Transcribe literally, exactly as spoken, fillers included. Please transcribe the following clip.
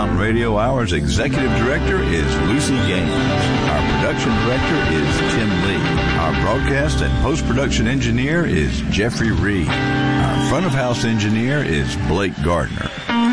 Mountain Radio Hour's Executive Director is Lucy Gaines. Our Production Director is Tim Lee. Our Broadcast and Post-Production Engineer is Jeffrey Reed. Our Front of House Engineer is Blake Gardner.